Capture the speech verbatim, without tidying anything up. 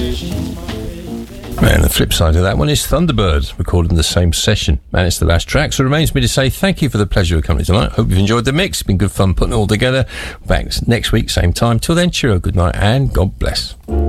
And the flip side of that one is Thunderbird, recorded in the same session. And it's the last track, so it remains me to say thank you for the pleasure of company tonight. Hope you've enjoyed the mix. It's been good fun putting it all together. Back next week, same time. Till then, cheerio, good night, and God bless.